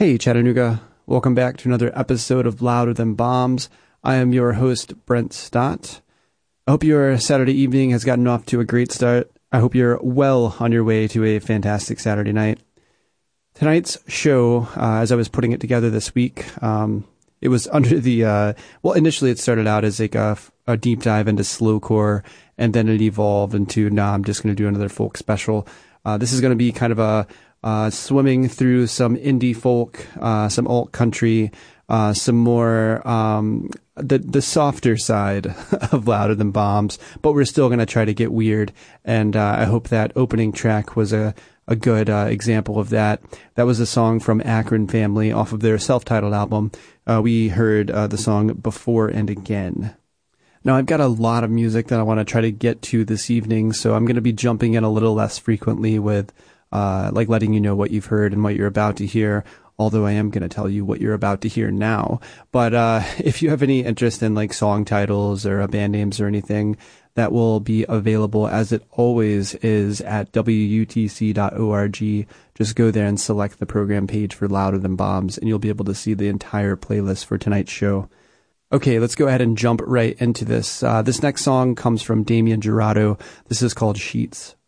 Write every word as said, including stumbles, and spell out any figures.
Hey Chattanooga, welcome back to another episode of Louder Than Bombs. I am your host, Brent Stott. I hope your Saturday evening has gotten off to a great start. I hope you're well on your way to a fantastic Saturday night. Tonight's show, uh, as I was putting it together this week, um, it was under the, uh, well, initially it started out as like a, a deep dive into slowcore, and then it evolved into, nah, I'm just going to do another folk special. Uh, this is going to be kind of a Uh, swimming through some indie folk, uh, some alt country, uh, some more, um, the, the softer side of Louder Than Bombs, but we're still going to try to get weird. And, uh, I hope that opening track was a, a good, uh, example of that. That was a song from Akron Family off of their self-titled album. Uh, we heard, uh, the song Before and Again. Now, I've got a lot of music that I want to try to get to this evening, so I'm going to be jumping in a little less frequently with Uh, like letting you know what you've heard and what you're about to hear, although I am going to tell you what you're about to hear now. But uh, if you have any interest in like song titles or uh, band names or anything, that will be available, as it always is, at W U T C dot org. Just go there and select the program page for Louder Than Bombs, and you'll be able to see the entire playlist for tonight's show. Okay, let's go ahead and jump right into this. Uh, this next song comes from Damien Jurado. This is called Sheets.